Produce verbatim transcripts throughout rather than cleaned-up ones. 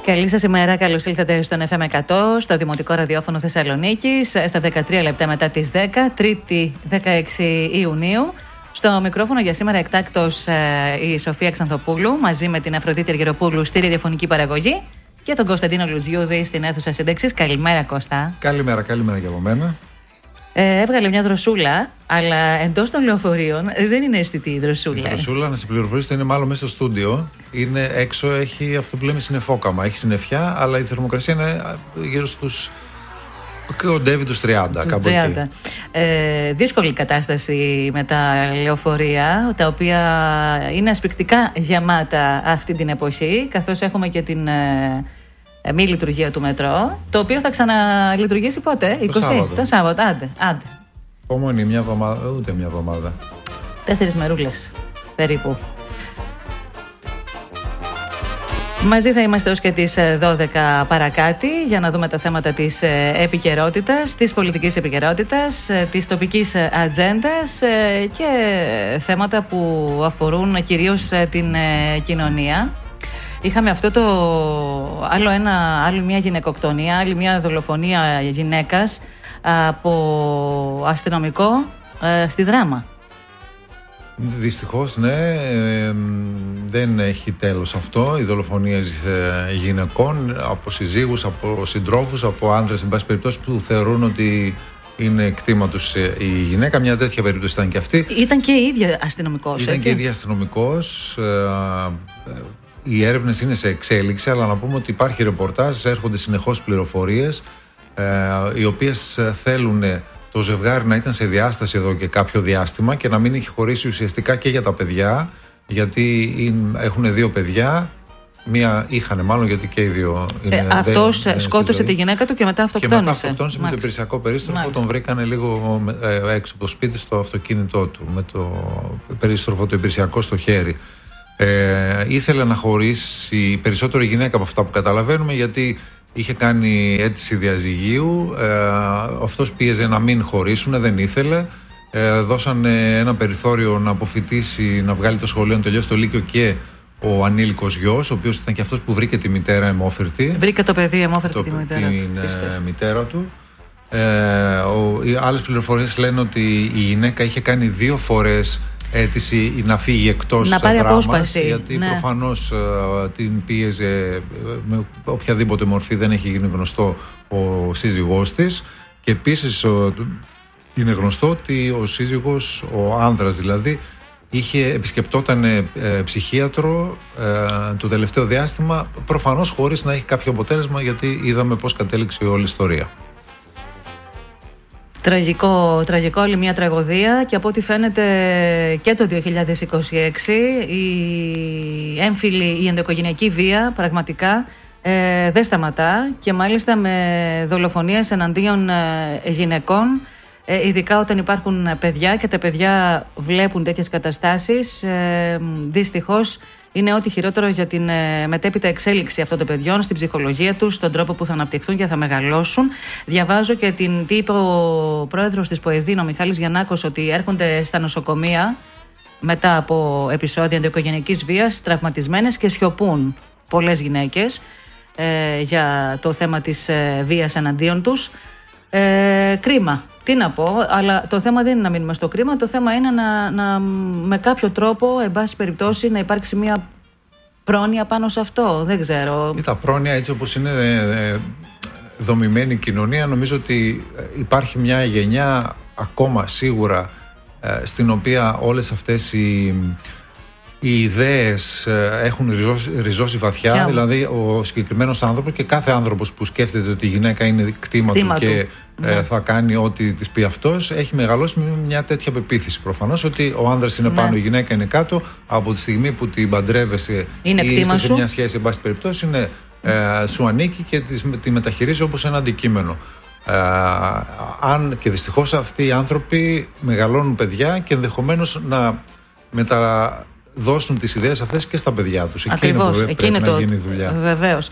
Καλή σας ημέρα, καλώς ήλθατε στον εφ εμ εκατό, στο Δημοτικό Ραδιόφωνο Θεσσαλονίκης, στα δεκατρία λεπτά μετά τις δέκα, Τρίτη δεκαέξι Ιουνίου. Στο μικρόφωνο για σήμερα εκτάκτως η Σοφία Ξανθοπούλου, μαζί με την Αφροδίτη Αργυροπούλου στη ραδιοφωνική παραγωγή και τον Κωνσταντίνο Λουτζιούδη στην αίθουσα σύνταξης. Καλημέρα, Κώστα. Καλημέρα, καλημέρα και από μένα. Ε, έβγαλε μια δροσούλα, αλλά εντός των λεωφορείων δεν είναι αισθητή η δροσούλα. Η δροσούλα, να σε πληροφορήσω, είναι μάλλον μέσα στο στούντιο. Είναι έξω, έχει αυτό που λέμε συννεφόκαμα. Έχει συννεφιά, αλλά η θερμοκρασία είναι γύρω στους. Κοντεύει τους τριάντα, κάπου εκεί. Ε, δύσκολη κατάσταση με τα λεωφορεία, τα οποία είναι ασφυκτικά γεμάτα αυτή την εποχή, καθώς έχουμε και την ε, μη λειτουργία του μετρό, το οποίο θα ξαναλειτουργήσει πότε, το είκοσι Σάββατο. Το Σάββατο, άντε, άντε. Επόμενη μια εβδομάδα, ούτε μια εβδομάδα. Τέσσερις μερούλες, περίπου. Μαζί θα είμαστε ως και τις δώδεκα παρακάτι για να δούμε τα θέματα της επικαιρότητας, της πολιτικής επικαιρότητας, της τοπικής ατζέντας και θέματα που αφορούν κυρίως την κοινωνία. Είχαμε αυτό το άλλο ένα, άλλη μια γυναικοκτονία, άλλη μια δολοφονία γυναίκας από αστυνομικό στη Δράμα. Δυστυχώς, ναι, ε, δεν έχει τέλος αυτό. Οι δολοφονίες ε, γυναικών από συζύγους, από συντρόφους, από άνδρες, εν πάση περιπτώσει, που θεωρούν ότι είναι κτήμα τους ε, η γυναίκα. Μια τέτοια περίπτωση ήταν και αυτή. Ήταν και η ίδια αστυνομικός, Ήταν έτσι? και η ίδια αστυνομικός. Ε, ε, οι έρευνες είναι σε εξέλιξη, αλλά να πούμε ότι υπάρχει ρεπορτάζ, έρχονται συνεχώς πληροφορίες, ε, οι οποίες θέλουν το ζευγάρι να ήταν σε διάσταση εδώ και κάποιο διάστημα και να μην έχει χωρίσει ουσιαστικά και για τα παιδιά, γιατί έχουν δύο παιδιά. Μία είχανε μάλλον, γιατί και οι δύο είναι, ε, αυτός δεν, σκότωσε τη γυναίκα του και μετά αυτοκτόνησε. Και μετά αυτοκτόνησε με το υπηρεσιακό περίστροφο. Μάλιστα. Τον βρήκανε λίγο ε, έξω από το σπίτι στο αυτοκίνητό του, με το περίστροφο το υπηρεσιακό στο χέρι. Ε, ήθελε να χωρίσει περισσότερο η γυναίκα από αυτά που καταλαβαίνουμε, γιατί είχε κάνει αίτηση διαζυγίου, ε, αυτός πίεζε να μην χωρίσουν, δεν ήθελε. Ε, δώσανε ένα περιθώριο να αποφοιτήσει, να βγάλει το σχολείο, να τελειώσει το λύκειο και ο ανήλικος γιος, ο οποίος ήταν και αυτός που βρήκε τη μητέρα αιμόφυρτη. Βρήκε το παιδί αιμόφυρτη το, τη μητέρα την, του. Την μητέρα του. Ε, ο, οι άλλες πληροφορίες λένε ότι η γυναίκα είχε κάνει δύο φορές αίτηση να φύγει εκτός να πάρει δράμας, απόσπαση, γιατί ναι. προφανώς uh, την πίεζε με οποιαδήποτε μορφή, δεν έχει γίνει γνωστό ο σύζυγός της. Και επίσης uh, είναι γνωστό ότι ο σύζυγος, ο άνδρας δηλαδή, είχε επισκεπτόταν ε, ψυχίατρο ε, το τελευταίο διάστημα, προφανώς χωρίς να έχει κάποιο αποτέλεσμα, γιατί είδαμε πώς κατέληξε όλη η ιστορία. Τραγικό, τραγικό, άλλη μια τραγωδία, και από ό,τι φαίνεται και το δύο χιλιάδες είκοσι έξι η έμφυλη, η ενδοοικογενειακή βία πραγματικά ε, δεν σταματά, και μάλιστα με δολοφονίες εναντίον ε, γυναικών, ε, ειδικά όταν υπάρχουν παιδιά και τα παιδιά βλέπουν τέτοιες καταστάσεις. Ε, δυστυχώς είναι ό,τι χειρότερο για την ε, μετέπειτα εξέλιξη αυτών των παιδιών, στην ψυχολογία τους, στον τρόπο που θα αναπτυχθούν και θα μεγαλώσουν. Διαβάζω και την, τι είπε ο πρόεδρος της ΠΟΕΔΗΝ, ο Μιχάλης Γιαννάκος, ότι έρχονται στα νοσοκομεία μετά από επεισόδια ενδοοικογενειακής βίας τραυματισμένες και σιωπούν πολλές γυναίκες ε, για το θέμα της ε, βίας εναντίον τους. Ε, κρίμα. Τι να πω, αλλά το θέμα δεν είναι να μείνουμε στο κρίμα, το θέμα είναι να, να με κάποιο τρόπο, εν πάση περιπτώσει, να υπάρξει μια πρόνοια πάνω σε αυτό. Δεν ξέρω. Τα πρόνοια, έτσι όπως είναι ε, δομημένη η κοινωνία, νομίζω ότι υπάρχει μια γενιά ακόμα σίγουρα ε, στην οποία όλες αυτές οι, οι ιδέες ε, έχουν ριζώσει, ριζώσει βαθιά. Ποια? Δηλαδή ο συγκεκριμένος άνθρωπος και κάθε άνθρωπος που σκέφτεται ότι η γυναίκα είναι κτήμα, κτήμα του και του. Ε, θα κάνει ό,τι της πει αυτός, έχει μεγαλώσει με μια τέτοια πεποίθηση προφανώς, ότι ο άνδρας είναι ναι. πάνω, η γυναίκα είναι κάτω. Από τη στιγμή που την παντρεύεσαι είναι ή είστε σε σου. μια σχέση, εν πάση περιπτώσει, είναι, ε, σου ανήκει και τη, τη μεταχειρίζει όπως ένα αντικείμενο. Ε, αν και δυστυχώς αυτοί οι άνθρωποι μεγαλώνουν παιδιά και ενδεχομένως να μεταδώσουν τις ιδέες αυτές και στα παιδιά τους. Ακριβώς, εκεί είναι που πρέπει να γίνει δουλειά. Βεβαίως.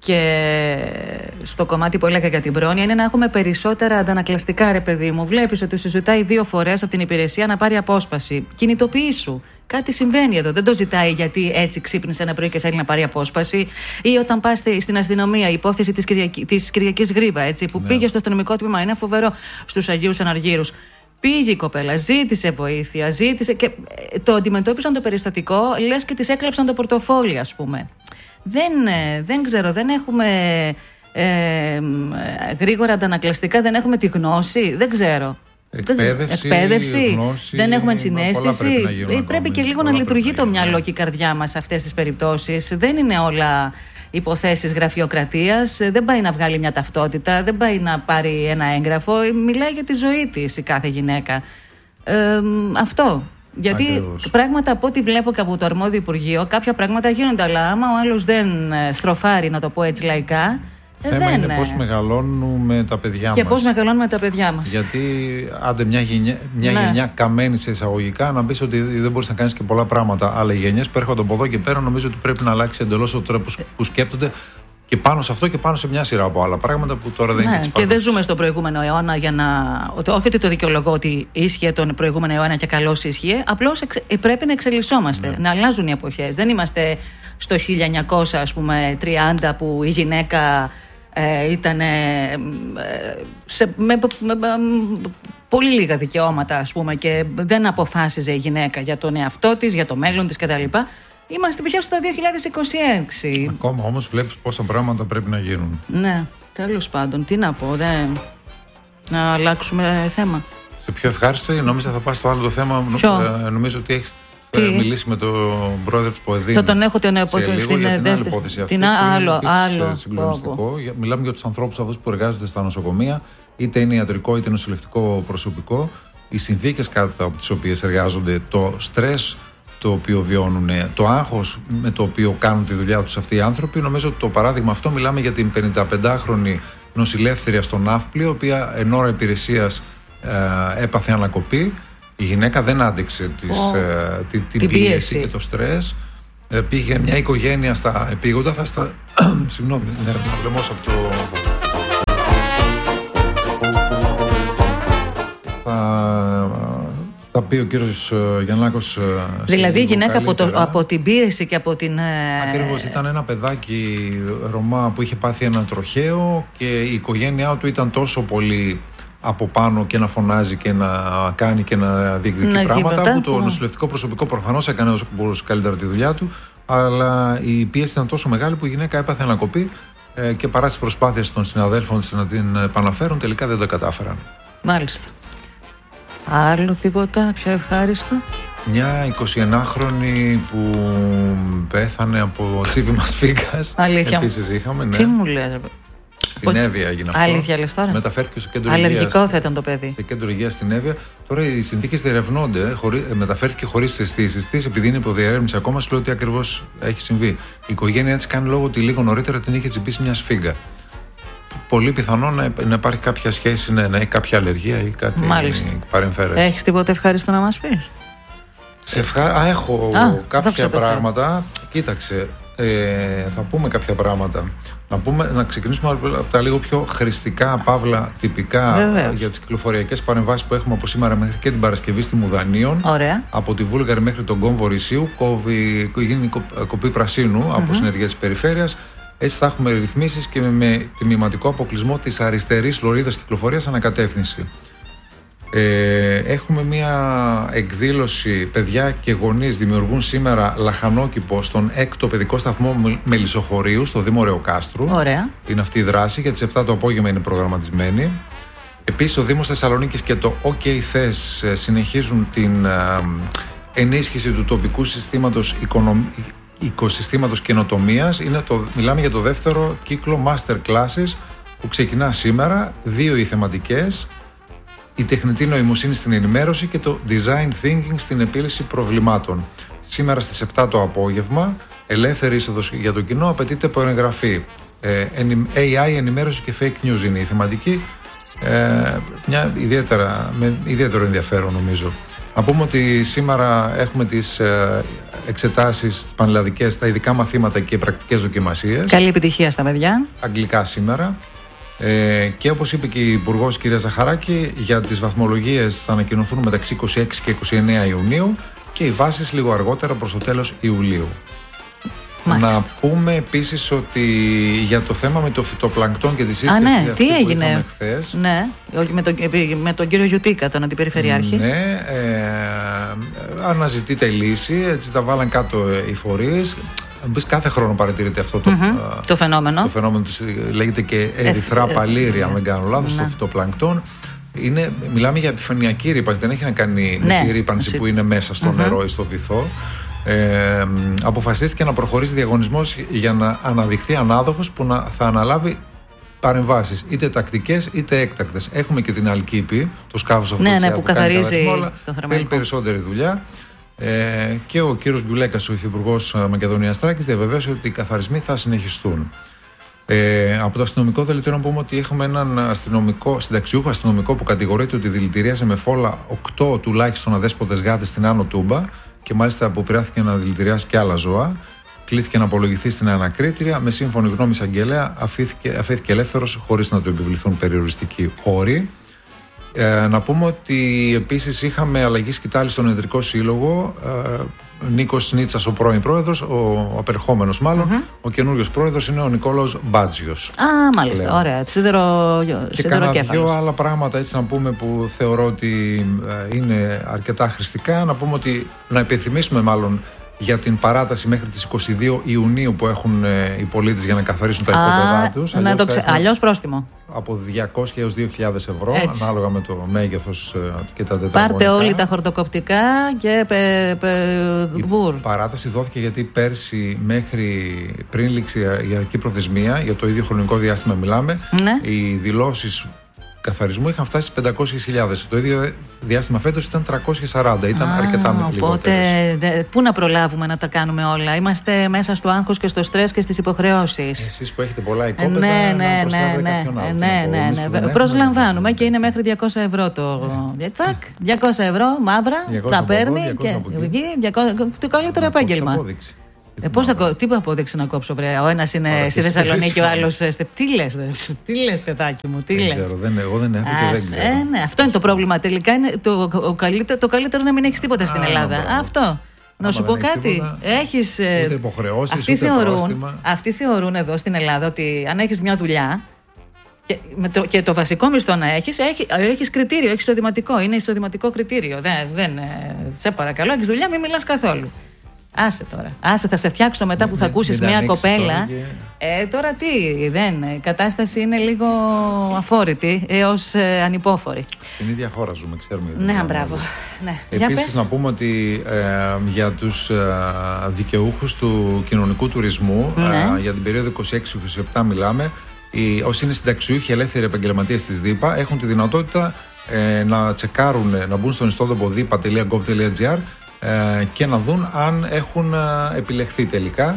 και στο κομμάτι που έλεγα για την πρόνοια είναι να έχουμε περισσότερα αντανακλαστικά, ρε παιδί μου. Βλέπεις ότι σου ζητάει δύο φορές από την υπηρεσία να πάρει απόσπαση. Κινητοποιήσου. Κάτι συμβαίνει εδώ. Δεν το ζητάει γιατί έτσι ξύπνησε ένα πρωί και θέλει να πάρει απόσπαση. Ή όταν πας στην αστυνομία, η υπόθεση της, Κυριακή, της Κυριακής Γρήβα, έτσι, που ναι. πήγε στο αστυνομικό τμήμα. Είναι φοβερό στους Αγίους Αναργύρους. Πήγε η κοπέλα, ζήτησε βοήθεια, ζήτησε και το αντιμετώπισαν το περιστατικό, λες και της έκλαψαν το πορτοφόλι, ας πούμε. Δεν, δεν ξέρω, δεν έχουμε ε, γρήγορα αντανακλαστικά, δεν έχουμε τη γνώση, δεν ξέρω. Εκπαίδευση, Εκπαίδευση γνώση, δεν έχουμε συναίσθηση. Πρέπει, πρέπει, πρέπει και λίγο να λειτουργεί το μυαλό και η καρδιά μας σε αυτές τις περιπτώσεις. Δεν είναι όλα υποθέσεις γραφειοκρατίας, δεν πάει να βγάλει μια ταυτότητα, δεν πάει να πάρει ένα έγγραφο. Μιλάει για τη ζωή της η κάθε γυναίκα. Ε, αυτό. Γιατί Ακριβώς. πράγματα από ό,τι βλέπω και από το αρμόδιο Υπουργείο, κάποια πράγματα γίνονται, αλλά άμα ο άλλος δεν στροφάρει, να το πω έτσι λαϊκά. Το θέμα δεν... είναι πώς μεγαλώνουμε τα παιδιά και μας. Και πώς μεγαλώνουμε τα παιδιά μας. Γιατί άντε μια, γενιά, μια ναι. γενιά καμένη σε εισαγωγικά, να πεις ότι δεν μπορείς να κάνεις και πολλά πράγματα. Αλλά οι γενιές που έρχονται από εδώ και πέρα, νομίζω ότι πρέπει να αλλάξει εντελώς ο τρόπος που σκέπτονται. Και πάνω σε αυτό και πάνω σε μια σειρά από άλλα πράγματα που τώρα δεν ναι, είναι. Και δεν ζούμε στον προηγούμενο αιώνα για να. Όχι ότι το δικαιολογώ ότι ίσχυε τον προηγούμενο αιώνα και καλώς ίσχυε. Απλώς εξ... πρέπει να εξελισσόμαστε, ναι. να αλλάζουν οι εποχές. Δεν είμαστε στο χίλια εννιακόσια τριάντα που η γυναίκα ε, ήταν ε, σε, με, με, με, πολύ λίγα δικαιώματα, ας πούμε, και δεν αποφάσιζε η γυναίκα για τον εαυτό της, για το μέλλον της κτλ. Είμαστε πια στο δύο χιλιάδες είκοσι έξι. Ακόμα όμως βλέπεις πόσα πράγματα πρέπει να γίνουν. Ναι, τέλος πάντων, τι να πω, δεν... να αλλάξουμε θέμα. Σε πιο ευχάριστο ή νόμιζα θα πας στο άλλο το θέμα. Ε, νομίζω ότι έχεις μιλήσει με τον πρόεδρο της ΠΟΕΔΗΝ. Θα τον έχω την επόμενη στην για την άλλη υπόθεση αυτή. Την άλλο, άλλο. Συγκλονιστικό. Μιλάμε για τους ανθρώπους αυτούς που εργάζονται στα νοσοκομεία, είτε είναι ιατρικό είτε νοσηλευτικό προσωπικό. Οι συνθήκες κάτω από τις οποίες εργάζονται, το στρες το οποίο βιώνουν, το άγχος με το οποίο κάνουν τη δουλειά τους αυτοί οι άνθρωποι. Νομίζω ότι το παράδειγμα αυτό, μιλάμε για την πενηνταπεντάχρονη νοσηλεύτρια στο Ναύπλιο, η οποία εν ώρα υπηρεσίας ε, έπαθε ανακοπή. Η γυναίκα δεν άντεξε τις, oh. ε, την, την, την πίεση, πίεση και το στρες. Ε, πήγε μια οικογένεια στα επίγοντα. Θα στα... Συγγνώμη, ναι, λαιμός από το... Θα πει ο κύριος Γιαννάκος. Δηλαδή η γυναίκα από, το, από την πίεση και από την... Ακριβώς, ήταν ένα παιδάκι Ρωμά που είχε πάθει ένα τροχαίο και η οικογένειά του ήταν τόσο πολύ από πάνω και να φωνάζει και να κάνει και να διεκδικεί να πράγματα που το νοσηλευτικό προσωπικό προφανώς έκανε όσο μπορούσε καλύτερα τη δουλειά του, αλλά η πίεση ήταν τόσο μεγάλη που η γυναίκα έπαθε ανακοπή και παρά τις προσπάθειες των συναδέλφων της να την επαναφέρουν, τελικά δεν το κατάφεραν. Μάλιστα. Άλλο τίποτα πιο ευχάριστο? Μια εικοσιενάχρονη που πέθανε από τσίπημα σφίγγας. Αλήθεια. Επίσης είχαμε, ναι. Τι μου λες? Στην Πώς... Εύβοια έγινε αυτό. Αλήθεια λες τώρα? Μεταφέρθηκε στο κέντρο υγείας. Αλλεργικό θα ήταν το παιδί. Στο κέντρο υγείας στην Εύβοια. Τώρα οι συνθήκες διερευνώνται. Χωρί... Μεταφέρθηκε χωρίς αισθήσεις της, επειδή είναι υποδιερεύνηση ακόμα. Σου λέω ότι ακριβώς έχει συμβεί. Η οικογένειά της κάνει λόγο ότι λίγο νωρίτερα την είχε τσιμπήσει μια σφίγγα. Πολύ πιθανό να, να υπάρχει κάποια σχέση, να, να έχει κάποια αλλεργία ή κάτι παρεμφέρες. Έχεις τίποτα ευχάριστο να μας πεις? Σε ευχα... Α, έχω Α, κάποια πράγματα. Κοίταξε, ε, θα πούμε κάποια πράγματα. Να, πούμε, να ξεκινήσουμε από τα λίγο πιο χρηστικά, παύλα, τυπικά. Βεβαίως. Για τις κυκλοφοριακές παρεμβάσεις που έχουμε από σήμερα μέχρι και την Παρασκευή στη Μουδανίων. Ωραία. Από τη Βούλγαρη μέχρι τον κόμβο Ρησίου. Κόβει, γίνει κοπή πρασίνου mm-hmm. από συνεργεία της περιφέρειας. Έτσι θα έχουμε ρυθμίσεις και με, με τμηματικό αποκλεισμό της αριστερής λωρίδας κυκλοφορίας ανακατεύθυνση. Ε, έχουμε μια εκδήλωση, παιδιά και γονείς δημιουργούν σήμερα λαχανόκηπο στον έκτο παιδικό σταθμό Μελισσοχωρίου στο Δήμο Ρεοκάστρου. Ωραία. Είναι αυτή η δράση, για τις επτά το απόγευμα είναι προγραμματισμένη. Επίσης ο Δήμος Θεσσαλονίκης και το OK Θες συνεχίζουν την ενίσχυση του τοπικού συστήματος οικονομικής οικοσυστήματος καινοτομίας. Είναι το, μιλάμε για το δεύτερο κύκλο Master Classes που ξεκινά σήμερα. Δύο οι θεματικές, η τεχνητή νοημοσύνη στην ενημέρωση και το Design Thinking στην επίλυση προβλημάτων. Σήμερα στις επτά το απόγευμα, ελεύθερη είσοδος για το κοινό, απαιτείται προεγγραφή. Ε, έι άι, ενημέρωση και fake news είναι η θεματική. Ε, μια ιδιαίτερα, με ιδιαίτερο ενδιαφέρον νομίζω. Να πούμε ότι σήμερα έχουμε τις εξετάσεις τις πανελλαδικές, τα ειδικά μαθήματα και πρακτικές δοκιμασίες. Καλή επιτυχία στα παιδιά. Αγγλικά σήμερα. Ε, και όπως είπε και η Υπουργός κυρία Ζαχαράκη, για τις βαθμολογίες θα ανακοινωθούν μεταξύ είκοσι έξι και είκοσι εννέα Ιουνίου και οι βάσεις λίγο αργότερα προς το τέλος Ιουλίου. Μάλιστα. Να πούμε επίσης ότι για το θέμα με το φυτοπλανκτόν και τη σύσκεψη. Α, ναι, αυτή τι έγινε χθες, ναι, με τον, με τον κύριο Γιουτίκα, τον αντιπεριφερειάρχη. Ναι, ε, αναζητείται λύση, έτσι τα βάλαν κάτω οι φορείς. Κάθε χρόνο παρατηρείται αυτό το, mm-hmm, το φαινόμενο. Το φαινόμενο λέγεται και ερυθρά παλήρια, αν δεν κάνω λάθος, το φυτοπλανκτόν. Είναι, μιλάμε για επιφανειακή ρύπανση, δεν έχει να κάνει ναι, με τη ρύπανση που είναι μέσα στο mm-hmm. νερό ή στο βυθό. Ε, αποφασίστηκε να προχωρήσει διαγωνισμός για να αναδειχθεί ανάδοχος που να, θα αναλάβει παρεμβάσεις, είτε τακτικές είτε έκτακτες. Έχουμε και την Αλκίπη, το σκάφος αυτό ναι, ναι, που, που καθαρίζει το θερμαϊκό. Θέλει περισσότερη δουλειά. Ε, και ο κύριος Μπιουλέκας, ο Υφυπουργός Μακεδονίας Θράκης, διαβεβαίωσε ότι οι καθαρισμοί θα συνεχιστούν. Ε, από το αστυνομικό δελτίο να πούμε ότι έχουμε έναν αστυνομικό, συνταξιούχο αστυνομικό που κατηγορείται ότι δηλητηρίασε με φόλα οκτώ τουλάχιστον αδέσποτες γάτες στην Άνω Τούμπα και μάλιστα αποπειράθηκε να δηλητηριάσει και άλλα ζώα. Κλήθηκε να απολογηθεί στην ανακρίτρια. Με σύμφωνη γνώμη εισαγγελέα αφήθηκε, αφήθηκε ελεύθερος χωρίς να του επιβληθούν περιοριστικοί όροι. Ε, να πούμε ότι επίσης είχαμε αλλαγή σκητάλη στον Ιδρυτικό Σύλλογο. Ε, Νίκος Νίτσας ο πρώην πρόεδρος, ο απερχόμενος μάλλον. Mm-hmm. Ο καινούριος πρόεδρος είναι ο Νικόλαος Μπάτζιος. Α, μάλιστα, πλέον. Ωραία. Σίδερο, και κάνα δυο άλλα πράγματα έτσι να πούμε που θεωρώ ότι ε, είναι αρκετά χρηστικά. Να πούμε ότι να επιθυμίσουμε μάλλον για την παράταση μέχρι τις είκοσι δύο Ιουνίου που έχουν ε, οι πολίτες για να καθαρίσουν τα οικόπεδά τους. Αλλιώς, ξε... αλλιώς πρόστιμο. Από διακόσια έως δύο χιλιάδες ευρώ, έτσι, ανάλογα με το μέγεθος ε, και τα τετραγωνικά. Πάρτε όλοι τα χορτοκοπτικά και πε, πε, βούρ. Η παράταση δόθηκε γιατί πέρσι μέχρι πριν λήξει η αρχική προθεσμία, για το ίδιο χρονικό διάστημα μιλάμε, ναι, οι δηλώσεις καθαρισμού είχαν φτάσει στις πεντακόσιες χιλιάδες. Το ίδιο διάστημα φέτος ήταν τριακόσιες σαράντα. Ήταν Α, αρκετά λιγότερες. Οπότε, πού να προλάβουμε να τα κάνουμε όλα. Είμαστε μέσα στο άγχος και στο στρες και στις υποχρεώσεις. Εσείς που έχετε πολλά οικόπεδα, ναι, ναι, να ναι, ναι, ναι, ναι, ναι, ναι. Προσλαμβάνουμε και είναι μέχρι διακόσια ευρώ το. Ναι. Τσακ, διακόσια ευρώ, μαύρα, τα παίρνει και το καλύτερο επάγγελμα. Ε, πώς θα, τι απόδειξη να κόψω, βρε. Ο ένας είναι Άρα, στη Θεσσαλονίκη, ο άλλος. Τι λες, τι λες, παιδάκι μου, τι δεν λες. Ξέρω, δεν, εγώ δεν έχω Ας, και δεν ξέρω. Ε, ναι, αυτό είναι το πρόβλημα. Τελικά είναι το, ο καλύτερο, το καλύτερο να μην έχεις τίποτα στην Α, Ελλάδα. Α, αυτό. Άμα να σου πω κάτι. Τίποτα, έχεις, ούτε υποχρεώσεις, αυτοί ούτε θεωρούν, πρόστιμα. Αυτοί θεωρούν εδώ στην Ελλάδα ότι αν έχεις μια δουλειά και, με το, και το βασικό μισθό να έχεις, έχεις, έχεις κριτήριο, έχεις εισοδηματικό. Είναι εισοδηματικό κριτήριο. Δεν, δεν, σε παρακαλώ, έχεις δουλειά, μην μιλάς καθόλου. Άσε τώρα. Άσε, θα σε φτιάξω μετά που θα ακούσεις μια κοπέλα. Και... Ε, τώρα τι, δεν. Η κατάσταση είναι λίγο αφόρητη έως ε, ανυπόφορη. Στην ίδια χώρα ζούμε, ξέρουμε. Ναι, μπράβο. Ναι. Επίσης να πούμε ότι ε, για τους ε, δικαιούχους του κοινωνικού τουρισμού, ναι, ε, για την περίοδο είκοσι έξι είκοσι επτά μιλάμε, οι, όσοι είναι συνταξιούχοι ελεύθεροι επαγγελματίες της ΔΥΠΑ έχουν τη δυνατότητα ε, να τσεκάρουν, να μπουν στον ιστότοπο διπα τελεία γκοβ τελεία τζι άρ και να δουν αν έχουν επιλεχθεί τελικά.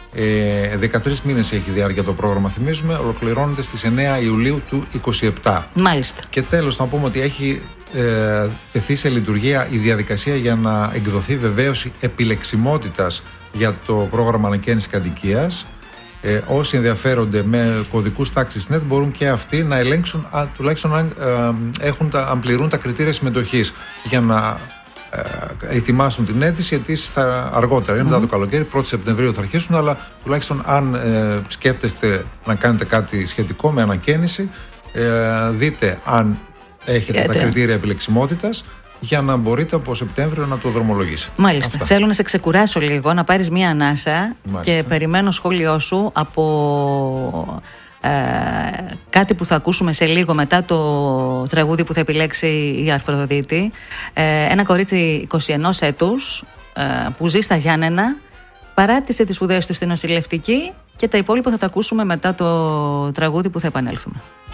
Ε, δεκατρείς μήνες έχει διάρκεια το πρόγραμμα, θυμίζουμε, ολοκληρώνεται στις εννέα Ιουλίου του είκοσι επτά. Μάλιστα. Και τέλος να πούμε ότι έχει ε, τεθεί σε λειτουργία η διαδικασία για να εκδοθεί βεβαίωση επιλεξιμότητας για το πρόγραμμα ανακαίνησης κατοικίας. Ε, όσοι ενδιαφέρονται με κωδικούς τάξης νετ μπορούν και αυτοί να ελέγξουν α, τουλάχιστον αν, ε, έχουν τα, αν πληρούν τα κριτήρια συμμετοχής για να ετοιμάσουν την αίτηση. Αιτήσεις θα αργότερα, είναι mm-hmm. μετά το καλοκαίρι, πρώτη Σεπτεμβρίου θα αρχίσουν, αλλά τουλάχιστον αν ε, σκέφτεστε να κάνετε κάτι σχετικό με ανακαίνιση, ε, δείτε αν έχετε yeah, τα yeah. κριτήρια επιλεξιμότητας για να μπορείτε από Σεπτέμβριο να το δρομολογήσετε. Μάλιστα. Αυτά. Θέλω να σε ξεκουράσω λίγο, να πάρεις μία ανάσα. Μάλιστα. Και περιμένω σχόλιο σου από ε, κάτι που θα ακούσουμε σε λίγο μετά το τραγούδι που θα επιλέξει η Αφροδίτη. Ε, ένα κορίτσι είκοσι ενός έτους ε, που ζει στα Γιάννενα, παράτησε τις σπουδές του στην νοσηλευτική και τα υπόλοιπα θα τα ακούσουμε μετά το τραγούδι που θα επανέλθουμε.